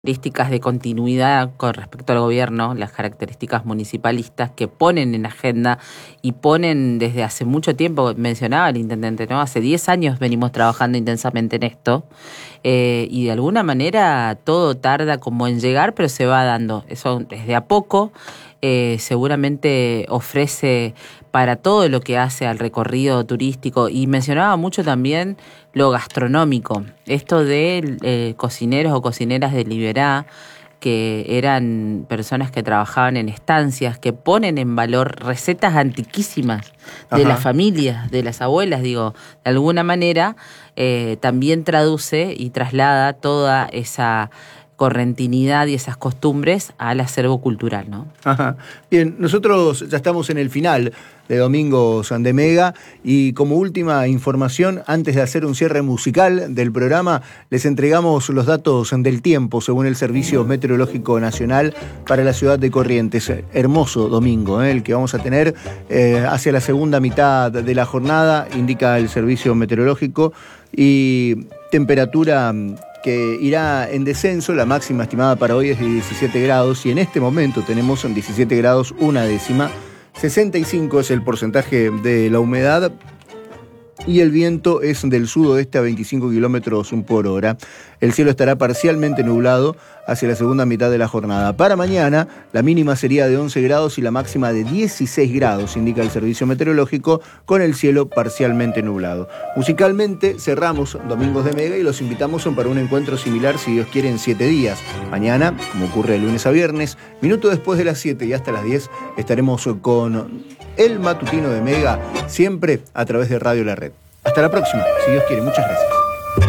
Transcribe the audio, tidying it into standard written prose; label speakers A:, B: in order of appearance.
A: características de continuidad con respecto al gobierno, las características municipalistas que ponen en agenda y ponen desde hace mucho tiempo, mencionaba el intendente, ¿no? Hace 10 años venimos trabajando intensamente en esto y de alguna manera todo tarda como en llegar, pero se va dando. Eso desde a poco seguramente ofrece para todo lo que hace al recorrido turístico, y mencionaba mucho también lo gastronómico, esto de cocineros o cocineras de Liberá, que eran personas que trabajaban en estancias, que ponen en valor recetas antiquísimas de las familias, de las abuelas, digo, de alguna manera también traduce y traslada toda esa correntinidad y esas costumbres al acervo cultural, ¿no?
B: Ajá. Bien, nosotros ya estamos en el final de Domingos de Mega y como última información, antes de hacer un cierre musical del programa, les entregamos los datos del tiempo según el Servicio Meteorológico Nacional para la ciudad de Corrientes. Hermoso domingo, el que vamos a tener hacia la segunda mitad de la jornada, indica el Servicio Meteorológico, y temperatura que irá en descenso. La máxima estimada para hoy es de 17 grados y en este momento tenemos en 17 grados una décima. 65 es el porcentaje de la humedad y el viento es del sudoeste a 25 kilómetros por hora. El cielo estará parcialmente nublado hacia la segunda mitad de la jornada. Para mañana, la mínima sería de 11 grados y la máxima de 16 grados, indica el Servicio Meteorológico, con el cielo parcialmente nublado. Musicalmente, cerramos Domingos de Mega y los invitamos para un encuentro similar, si Dios quiere, en 7 días. Mañana, como ocurre de lunes a viernes, minuto después de las 7 y hasta las 10, estaremos con el matutino de Mega, siempre a través de Radio La Red. Hasta la próxima, si Dios quiere. Muchas gracias.